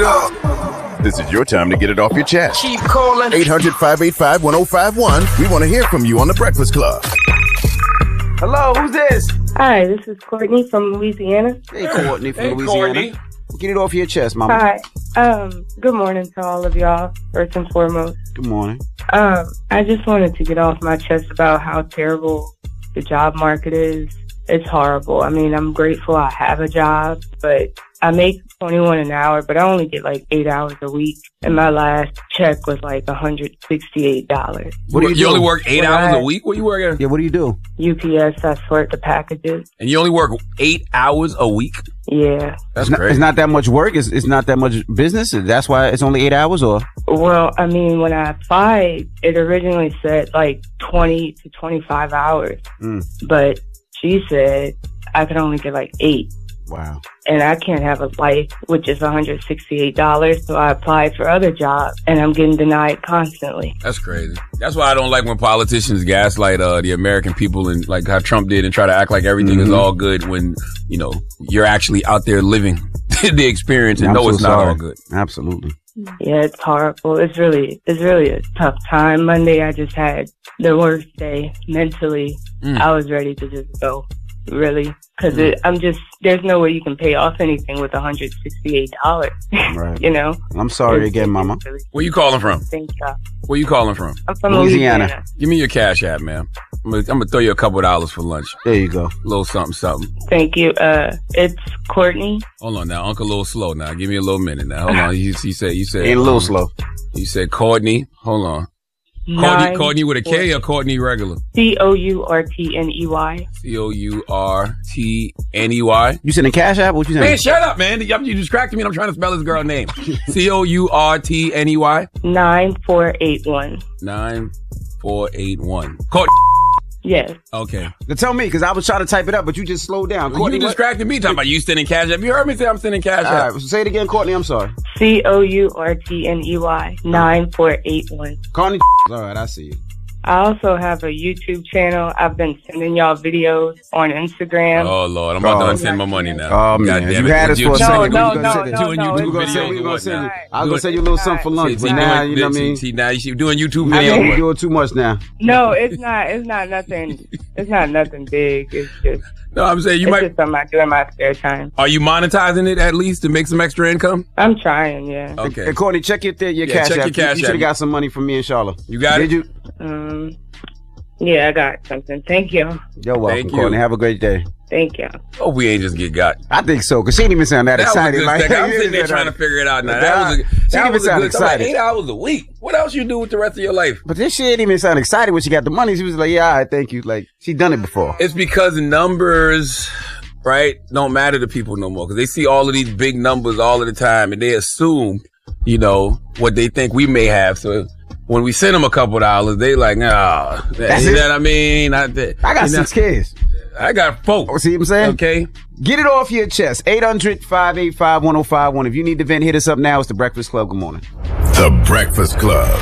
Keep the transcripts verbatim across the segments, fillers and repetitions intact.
it up. This is your time to get it off your chest. Keep calling. eight hundred, five eight five, one oh five one. We want to hear from you on The Breakfast Club. Hello, who's this? Hi, this is Courtney from Louisiana. Hey, Courtney from Hey, Louisiana. Courtney. Get it off your chest, mama. Hi. Um, good morning to all of y'all, first and foremost. Good morning. Um, I just wanted to get off my chest about how terrible the job market is. It's horrible. I mean, I'm grateful I have a job, but I make twenty-one an hour, but I only get like eight hours a week. And my last check was like one hundred sixty-eight dollars. What do you, you do? only work eight When hours I- a week? What you work at? Yeah, what do you do? U P S, I sort the packages. And you only work eight hours a week? Yeah. That's It's not, great. it's not that much work. It's, it's not that much business. That's why it's only eight hours, or? Well, I mean, when I applied, it originally said like twenty to twenty-five hours. Mm. But she said I could only get like eight. Wow. And I can't have a life with just one hundred sixty-eight dollars. So I applied for other jobs, and I'm getting denied constantly. That's crazy. That's why I don't like when politicians gaslight uh, the American people, and like how Trump did, and try to act like everything Mm-hmm. is all good when, you know, you're actually out there living the experience and I'm know so it's not sorry. all good. Absolutely. Yeah, it's horrible. It's really, it's really a tough time. Monday, I just had the worst day mentally. Mm. I was ready to just go, really, because mm. I'm just, there's no way you can pay off anything with one hundred sixty-eight dollars. Right. You know? I'm sorry It's- again, mama. it's really- Where you calling from? Thank God. Where you calling from? I'm from Louisiana. Louisiana. Give me your cash app, man. I'm gonna, I'm gonna throw you a couple of dollars for lunch. There you go. A little something, something. Thank you. Uh, it's Courtney. Hold on now, Uncle, a little slow now. Give me a little minute now. Hold on. You, you said, you said, Ain't a little um, slow. You said Courtney. Hold on. Courtney, Nine, Courtney with a K or Courtney regular? C O U R T N E Y. C O U R T N E Y. You sending Cash App? What you Man, saying? shut up, man. You you distracted me and I'm trying to spell this girl name. C O U R T N E Y. nine four eight one. nine four eight one. Courtney. Yes. Okay. Now tell me, because I was trying to type it up, but you just slowed down. Well, Courtney, you what? distracted me talking about you sending cash app. You heard me say I'm sending cash All app. right, say it again, Courtney. I'm sorry. C O U R T N E Y. nine four eight one. Courtney. All right, I see you. I also have a YouTube channel. I've been sending y'all videos on Instagram. Oh, Lord. I'm about Oh. to unsend my money now. Oh, man. God damn You it. had us You- for a you- second. No, We was no, gonna no, send- doing no, YouTube it's We gonna videos send, we or gonna what send you. now? I was Do gonna it. send you a little something for lunch, See, but now, you know what I mean? See, now you doing YouTube I video. think you're doing too much now. No, it's not. It's not nothing. It's not nothing big. It's just. No, I'm saying you it's might. just something I do in my spare time. Are you monetizing it at least to make some extra income? I'm trying. Yeah. Okay. Hey, Courtney, check your, your Yeah, cash check app. your cash you should app. have got some money from me and Charlotte. You got Did it? you? Um. Yeah, I got something. Thank you. You're welcome, Thank you. Courtney. Have a great day. Thank you. Hope we ain't just get got. I think so, because she didn't even sound that, That was a excited. good like, thing. I'm sitting there trying to figure it out now. That was a, She that didn't was even a sound good. I'm like, excited. eight hours a week. What else you do with the rest of your life? But this shit didn't even sound excited when she got the money. She was like, yeah, all right, thank you. Like, she done it before. It's because numbers, right, don't matter to people no more because they see all of these big numbers all of the time and they assume, you know, what they think we may have. So when we send them a couple dollars, they like, nah, That's you it? know what I mean? I, I got you know, six kids. I got four. Oh, see what I'm saying? Okay. Get it off your chest. eight hundred, five eight five, one oh five one. If you need to vent, hit us up now. It's The Breakfast Club. Good morning. The Breakfast Club.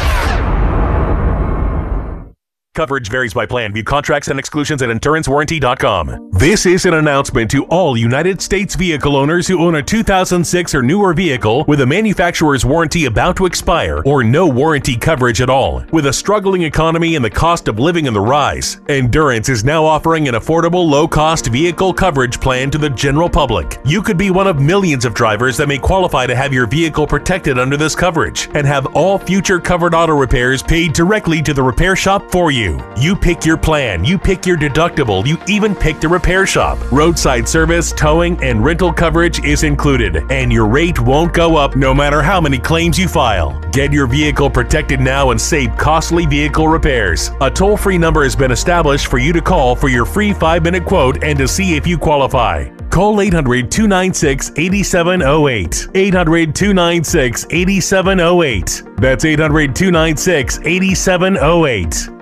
Coverage varies by plan. View contracts and exclusions at endurance warranty dot com. This is an announcement to all United States vehicle owners who own a two thousand six or newer vehicle with a manufacturer's warranty about to expire or no warranty coverage at all. With a struggling economy and the cost of living on the rise, Endurance is now offering an affordable, low-cost vehicle coverage plan to the general public. You could be one of millions of drivers that may qualify to have your vehicle protected under this coverage and have all future covered auto repairs paid directly to the repair shop for you. You pick your plan, you pick your deductible, you even pick the repair shop. Roadside service, towing, and rental coverage is included, and your rate won't go up no matter how many claims you file. Get your vehicle protected now and save costly vehicle repairs. A toll-free number has been established for you to call for your free five-minute quote and to see if you qualify. Call eight hundred, two nine six, eight seven zero eight. eight hundred, two nine six, eight seven zero eight. That's eight hundred, two nine six, eight seven zero eight.